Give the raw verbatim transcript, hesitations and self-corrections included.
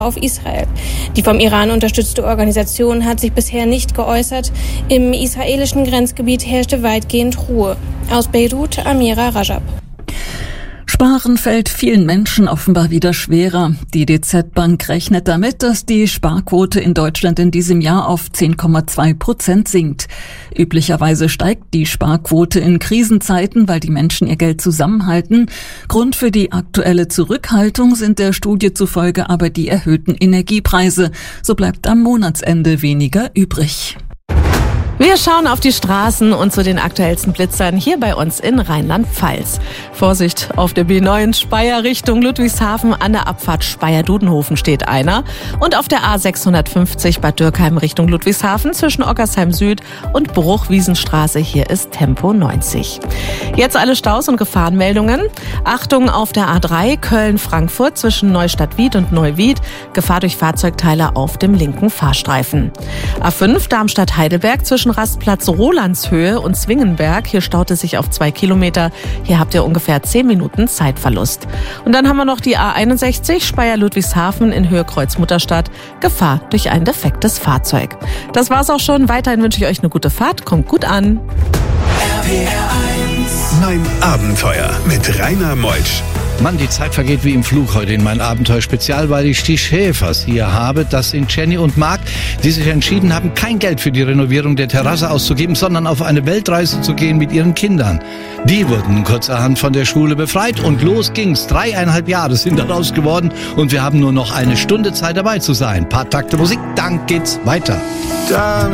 auf Israel. Die vom Iran unterstützte Organisation hat sich bisher nicht geäußert. Im israelischen Grenzgebiet herrschte weitgehend Ruhe. Aus Beirut, Amira Rajab. Sparen fällt vielen Menschen offenbar wieder schwerer. Die D Z Bank rechnet damit, dass die Sparquote in Deutschland in diesem Jahr auf zehn Komma zwei Prozent sinkt. Üblicherweise steigt die Sparquote in Krisenzeiten, weil die Menschen ihr Geld zusammenhalten. Grund für die aktuelle Zurückhaltung sind der Studie zufolge aber die erhöhten Energiepreise. So bleibt am Monatsende weniger übrig. Wir schauen auf die Straßen und zu den aktuellsten Blitzern hier bei uns in Rheinland-Pfalz. Vorsicht, auf der B neun Speyer Richtung Ludwigshafen an der Abfahrt Speyer-Dudenhofen steht einer. Und auf der A sechshundertfünfzig Bad Dürkheim Richtung Ludwigshafen zwischen Ockersheim Süd und Bruchwiesenstraße, hier ist Tempo neunzig. Jetzt alle Staus und Gefahrenmeldungen. Achtung auf der A drei Köln-Frankfurt zwischen Neustadt-Wied und Neuwied. Gefahr durch Fahrzeugteile auf dem linken Fahrstreifen. A fünf Darmstadt-Heidelberg zwischen Rastplatz Rolandshöhe und Zwingenberg. Hier staut es sich auf zwei Kilometer. Hier habt ihr ungefähr zehn Minuten Zeitverlust. Und dann haben wir noch die A einundsechzig Speyer-Ludwigshafen in Höhe Kreuz-Mutterstadt. Gefahr durch ein defektes Fahrzeug. Das war's auch schon. Weiterhin wünsche ich euch eine gute Fahrt. Kommt gut an. R P R eins. Mein Abenteuer mit Rainer Meutsch. Mann, die Zeit vergeht wie im Flug heute in mein Abenteuer-Spezial, weil ich die Schäfers hier habe. Das sind Jenny und Marc, die sich entschieden haben, kein Geld für die Renovierung der Terrasse auszugeben, sondern auf eine Weltreise zu gehen mit ihren Kindern. Die wurden kurzerhand von der Schule befreit und los ging's. Dreieinhalb Jahre sind daraus geworden und wir haben nur noch eine Stunde Zeit dabei zu sein. Ein paar Takte Musik, dann geht's weiter. Da